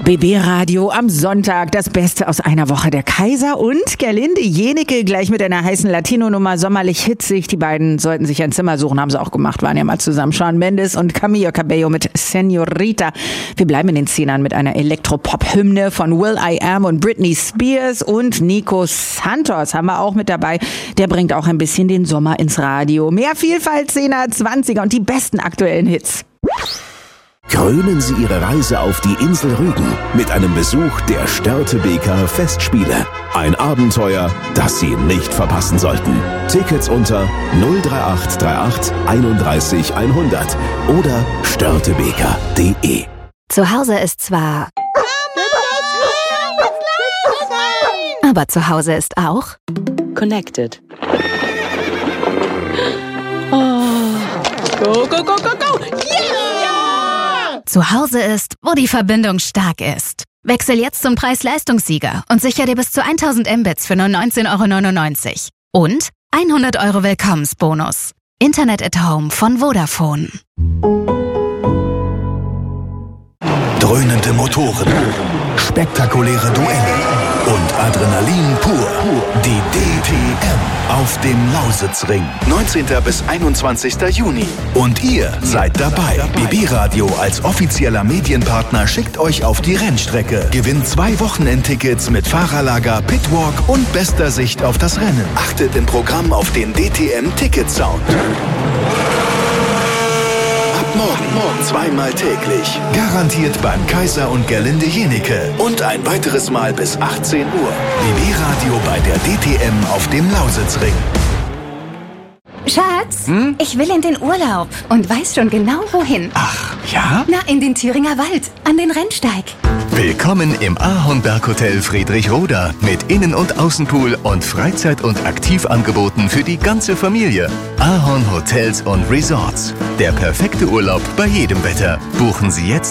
BB Radio am Sonntag, das Beste aus einer Woche. Der Kaiser und Gerlinde Jenike gleich mit einer heißen Latino-Nummer, sommerlich hitzig. Die beiden sollten sich ein Zimmer suchen, haben sie auch gemacht, waren ja mal zusammen. Shawn Mendes und Camila Cabello mit Señorita. Wir bleiben in den Zehnern mit einer Elektropop-Hymne von will.i.am und Britney Spears, und Nico Santos haben wir auch mit dabei. Der bringt auch ein bisschen den Sommer ins Radio. Mehr Vielfalt, 10er, 20er und die besten aktuellen Hits. Krönen Sie Ihre Reise auf die Insel Rügen mit einem Besuch der Störtebeker Festspiele. Ein Abenteuer, das Sie nicht verpassen sollten. Tickets unter 03838 31 100 oder störtebeker.de. Zu Hause ist zwar... Aber zu Hause ist auch... Connected. Oh. Go, go, go, go, go! Yeah! Zu Hause ist, wo die Verbindung stark ist. Wechsel jetzt zum Preis-Leistungssieger und sicher dir bis zu 1000 Mbits für nur 19,99 € und 100 € Willkommensbonus. Internet at Home von Vodafone. Dröhnende Motoren, spektakuläre Duelle und Adrenalin pur. Die DTM auf dem Lausitzring. 19. bis 21. Juni. Und ihr seid dabei. BB Radio als offizieller Medienpartner schickt euch auf die Rennstrecke. Gewinnt 2 Wochenendtickets mit Fahrerlager, Pitwalk und bester Sicht auf das Rennen. Achtet im Programm auf den DTM-Ticket-Sound. Morgen zweimal täglich. Garantiert beim Kaiser und Gerlinde Jenike. Und ein weiteres Mal bis 18 Uhr. BB Radio bei der DTM auf dem Lausitzring. Schatz, ich will in den Urlaub und weiß schon genau wohin. Ach, ja? Na, in den Thüringer Wald, an den Rennsteig. Willkommen im Ahornberg-Hotel Friedrichroda mit Innen- und Außenpool und Freizeit- und Aktivangeboten für die ganze Familie. Ahorn Hotels und Resorts. Der perfekte Urlaub bei jedem Wetter. Buchen Sie jetzt